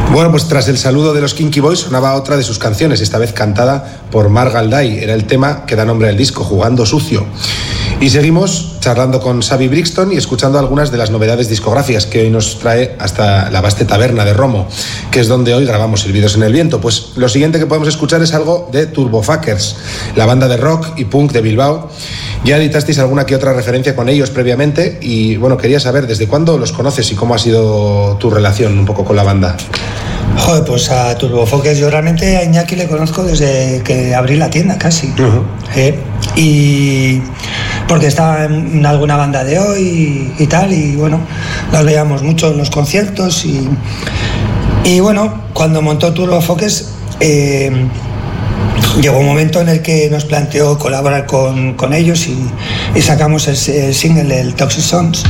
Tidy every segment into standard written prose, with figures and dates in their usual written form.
Bueno, pues tras el saludo de los Kinky Boys sonaba otra de sus canciones, esta vez cantada por Mark Galday. Era el tema que da nombre al disco, Jugando Sucio. Y seguimos charlando con Xavi Brixton y escuchando algunas de las novedades discográficas que hoy nos trae hasta la Vaste Taberna de Romo, que es donde hoy grabamos Silbidos en el Viento. Pues lo siguiente que podemos escuchar es algo de Turbofuckers, la banda de rock y punk de Bilbao. Ya editasteis alguna que otra referencia con ellos previamente y bueno, quería saber desde cuándo los conoces y cómo ha sido tu relación un poco con la banda. Joder, pues a Turbofuckers yo realmente a Iñaki le conozco desde que abrí la tienda casi. Y porque estaba en alguna banda de hoy y tal, y bueno, nos veíamos mucho en los conciertos y bueno, cuando montó Turbofuckers llegó un momento en el que nos planteó colaborar con ellos y sacamos el single, el Toxic Songs.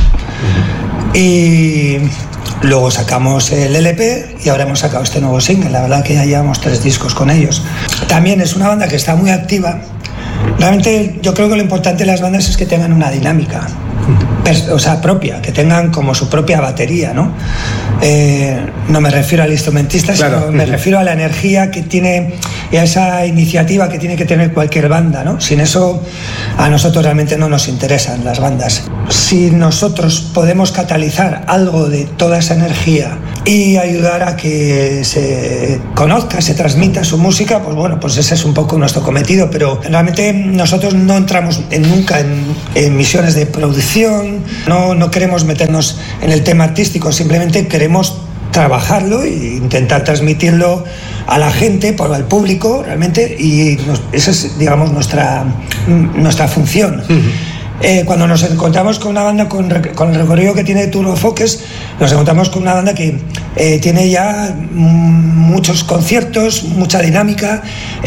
Y luego sacamos el LP y ahora hemos sacado este nuevo single. La verdad que ya llevamos 3 discos con ellos. También es una banda que está muy activa. Realmente yo creo que lo importante de las bandas es que tengan una dinámica, o sea, propia, que tengan como su propia batería, ¿no? No me refiero al instrumentista, claro, sino me refiero a la energía que tiene y a esa iniciativa que tiene que tener cualquier banda, ¿no? Sin eso a nosotros realmente no nos interesan las bandas. Si nosotros podemos catalizar algo de toda esa energía y ayudar a que se conozca, se transmita su música, pues bueno, pues ese es un poco nuestro cometido, pero realmente nosotros no entramos nunca en misiones de producción, no queremos meternos en el tema artístico, simplemente queremos trabajarlo e intentar transmitirlo a la gente, al público realmente, y esa es, digamos, nuestra función. Cuando nos encontramos con una banda con el recorrido que tiene Turbofuckers, nos encontramos con una banda que tiene ya muchos conciertos, mucha dinámica.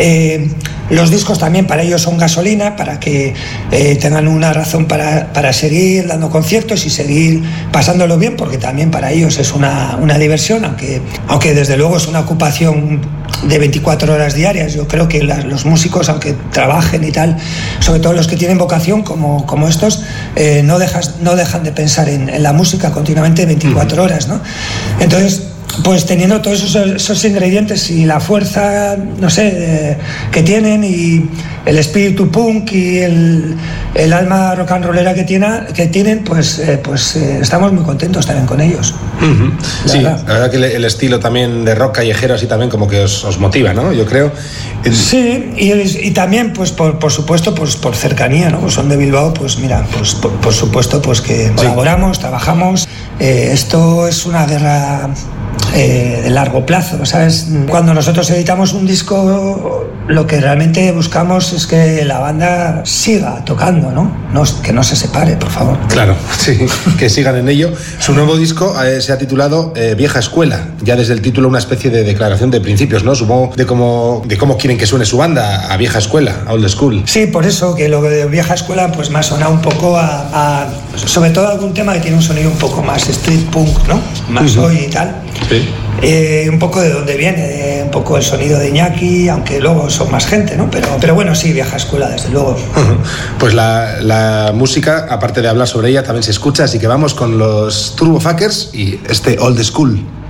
Los discos también para ellos son gasolina, para que tengan una razón para seguir dando conciertos y seguir pasándolo bien, porque también para ellos es una diversión, aunque desde luego es una ocupación de 24 horas diarias. Yo creo que los músicos, aunque trabajen y tal, sobre todo los que tienen vocación como estos, no dejan de pensar en la música continuamente 24 horas, ¿no? Entonces, pues teniendo todos esos ingredientes y la fuerza, no sé, que tienen, y el espíritu punk y el alma rock and rollera que tienen, pues estamos muy contentos también con ellos. Sí, la verdad que el estilo también de rock callejero así también como que os motiva, ¿no? Yo creo. Sí, y también pues por supuesto pues por cercanía, ¿no? Pues son de Bilbao, pues mira, pues por supuesto pues que colaboramos, trabajamos. Esto es una guerra de largo plazo, ¿sabes? Cuando nosotros editamos un disco, lo que realmente buscamos es que la banda siga tocando, ¿no? Que no se separe, por favor. Claro, sí, que sigan en ello. Su nuevo disco se ha titulado Vieja Escuela, ya desde el título una especie de declaración de principios, ¿no? Supongo de cómo quieren que suene su banda, a Vieja Escuela, a Old School. Sí, por eso que lo de Vieja Escuela pues me ha sonado un poco a sobre todo algún tema que tiene un sonido un poco más street punk, ¿no? Más hoy y tal. Sí. Un poco de dónde viene, un poco el sonido de Iñaki, aunque luego son más gente, ¿no? Pero bueno, sí, Vieja Escuela, desde luego. Pues la música, aparte de hablar sobre ella, también se escucha, así que vamos con los Turbofuckers y este Old School.